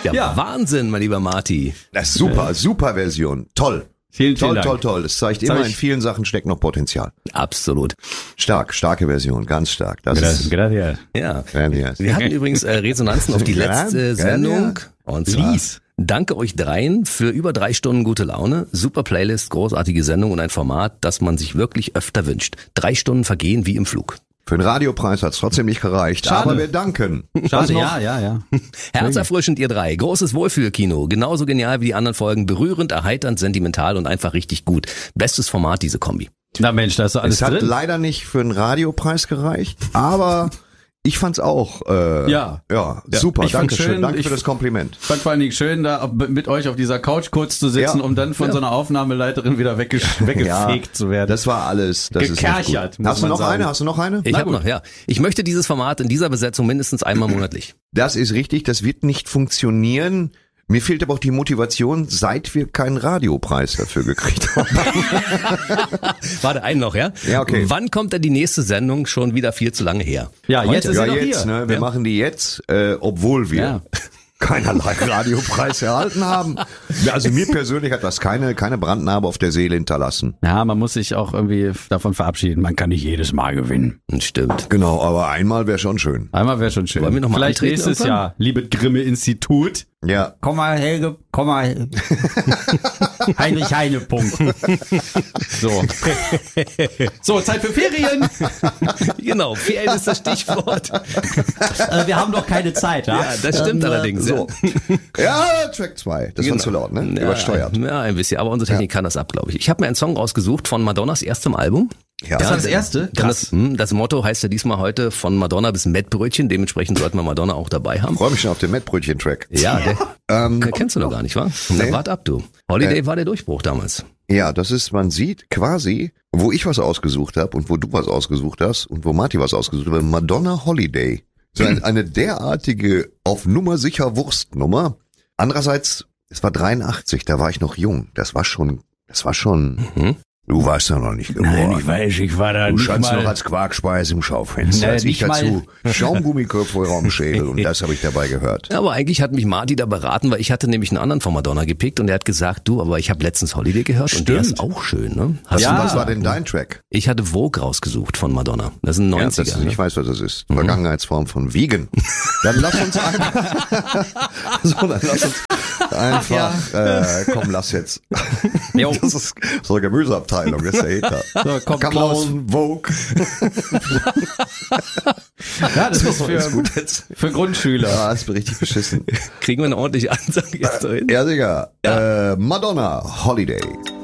Ja, Wahnsinn, mein lieber Marty. Das ist super, super Version. Toll. Vielen Toll, Dank. toll. Es zeigt immer, in vielen Sachen steckt noch Potenzial. Absolut. Starke Version, ganz stark. Das ist Gracias. Ja. grandios. Wir hatten übrigens Resonanzen auf die letzte Sendung. Und zwar, Lies. danke euch dreien für über 3 Stunden gute Laune. Super Playlist, großartige Sendung und ein Format, das man sich wirklich öfter wünscht. 3 Stunden vergehen wie im Flug. Für den Radiopreis hat's trotzdem nicht gereicht, Schade. aber wir danken. Schade, ja. Herzerfrischend, ihr drei. Großes Wohlfühlkino. Genauso genial wie die anderen Folgen. Berührend, erheiternd, sentimental und einfach richtig gut. Bestes Format, diese Kombi. Na Mensch, da ist doch alles Es hat drin. leider nicht für den Radiopreis gereicht, aber ich fand's auch Ja. super. Ich fand's schön. Danke Ich für das Kompliment. fand vor allen Dingen schön, da mit euch auf dieser Couch kurz zu sitzen, Ja. um dann von so einer Aufnahmeleiterin wieder weggefegt zu werden. Das war alles. Das Gekerchert, ist nicht gut. muss Hast du man noch sagen. eine? Hast du noch eine? Ich habe noch, ja. Ich möchte dieses Format in dieser Besetzung mindestens einmal monatlich. Das ist richtig. Das wird nicht funktionieren. Mir fehlt aber auch die Motivation, seit wir keinen Radiopreis dafür gekriegt haben. Warte, einen noch, ja? Ja, okay. Wann kommt denn die nächste Sendung? Schon wieder viel zu lange her. Ja, jetzt ist Ja, sie doch jetzt, hier. ne? Wir machen die jetzt, obwohl wir Ja. keinerlei Radiopreis erhalten haben. Ja, also mir persönlich hat das keine Brandnarbe auf der Seele hinterlassen. Ja, man muss sich auch irgendwie davon verabschieden. Man kann nicht jedes Mal gewinnen. Stimmt. Genau, aber einmal wäre schon schön. Einmal wäre schon schön. Wollen wir noch mal Vielleicht antreten nächstes irgendwann? Jahr, liebe Grimme-Institut. Ja. Komm mal, Helge, komm mal. Heinrich Heine, Punkt. So, Zeit für Ferien. Genau, Ferien ist das Stichwort. Wir haben doch keine Zeit, ja? Ja, das stimmt allerdings. So. Ja. Ja, Track 2. Das war zu laut, ne? Ja, Übersteuert. Ja, ein bisschen, aber unsere Technik kann das ab, glaube ich. Ich habe mir einen Song rausgesucht von Madonnas erstem Album. Ja. Das war das erste? Krass. Das Motto heißt ja diesmal heute von Madonna bis Mettbrötchen. Dementsprechend sollten wir Madonna auch dabei haben. Freue mich schon auf den Mettbrötchen-Track. Ja, der kennst du noch gar nicht, wa? Na, Nee. wart ab, du. Holiday war der Durchbruch damals. Ja, das ist, man sieht quasi, wo ich was ausgesucht habe und wo du was ausgesucht hast und wo Marty was ausgesucht hat, Madonna Holiday. So eine derartige auf Nummer sicher Wurstnummer. Andererseits, es war 83, da war ich noch jung. Das war schon, du warst ja noch nicht geboren. weiß, ich war da Du standst noch als Quarkspeise im Schaufenster, Nee, als ich nicht mal. dazu Schaumgummiköpfe am Schädel und das habe ich dabei gehört. Ja, aber eigentlich hat mich Marty da beraten, weil ich hatte nämlich einen anderen von Madonna gepickt und er hat gesagt, du, aber ich habe letztens Holiday gehört und der ist auch schön, ne? Hast Ja. du Was war denn dein Track? Ich hatte Vogue rausgesucht von Madonna. Das sind 90er. Ja, ne? ich weiß, was das ist. Vergangenheitsform von Vegan. Dann lass uns einfach, komm, lass jetzt. Jo. Das ist so eine Gemüseabteilung, das ist der Hater. So, komm, Come Klaus. on, Vogue. Ja, das ist Ist gut jetzt. für Grundschüler. Ja, ist richtig beschissen. Kriegen wir eine ordentliche Ansage jetzt dahin? Ja, Digga. Madonna, Holiday.